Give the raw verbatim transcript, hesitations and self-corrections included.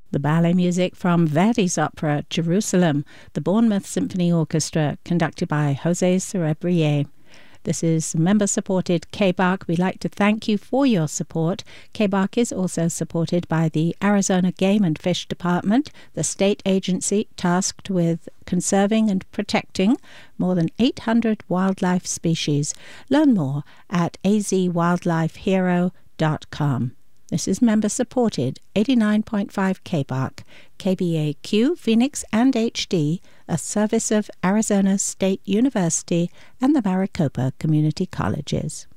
The ballet music from Verdi's opera Jerusalem, the Bournemouth Symphony Orchestra, conducted by José Cerebrier. This is member-supported K B A R C. We'd like to thank you for your support. K B A R C is also supported by the Arizona Game and Fish Department, the state agency tasked with conserving and protecting more than eight hundred wildlife species. Learn more at a z wildlife hero dot com. This is member-supported, eighty-nine point five K B A R C, K B A Q, Phoenix, and H D, a service of Arizona State University and the Maricopa Community Colleges.